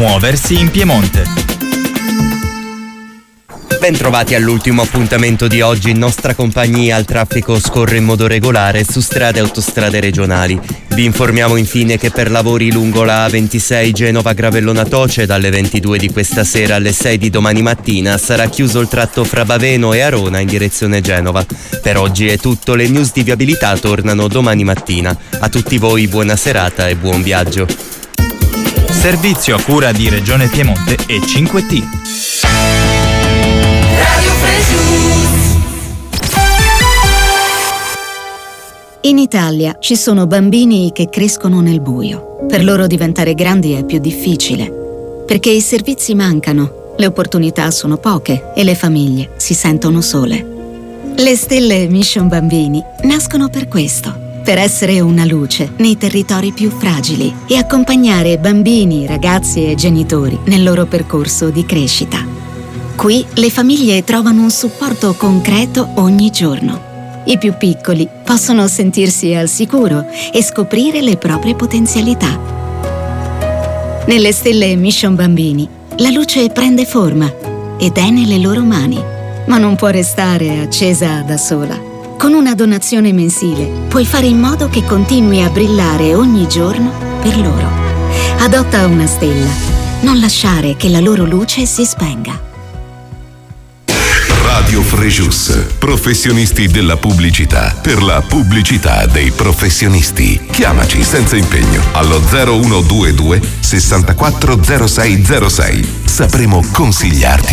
muoversi in Piemonte. Ben trovati all'ultimo appuntamento di oggi. In nostra compagnia il traffico scorre in modo regolare su strade e autostrade regionali. Vi informiamo infine che per lavori lungo la A26 Genova-Gravellona-Toce dalle 22 di questa sera alle 6 di domani mattina sarà chiuso il tratto fra Baveno e Arona in direzione Genova. Per oggi è tutto, le news di viabilità tornano domani mattina. A tutti voi buona serata e buon viaggio. Servizio a cura di Regione Piemonte e 5T. In Italia ci sono bambini che crescono nel buio. Per loro diventare grandi è più difficile, perché i servizi mancano, le opportunità sono poche e le famiglie si sentono sole. Le stelle Mission Bambini nascono per questo, per essere una luce nei territori più fragili e accompagnare bambini, ragazzi e genitori nel loro percorso di crescita. Qui le famiglie trovano un supporto concreto ogni giorno. I più piccoli possono sentirsi al sicuro e scoprire le proprie potenzialità. Nelle stelle Mission Bambini, la luce prende forma ed è nelle loro mani, ma non può restare accesa da sola. Con una donazione mensile puoi fare in modo che continui a brillare ogni giorno per loro. Adotta una stella, non lasciare che la loro luce si spenga. Radio Frejus, professionisti della pubblicità, per la pubblicità dei professionisti. Chiamaci senza impegno allo 0122 640606. Sapremo consigliarti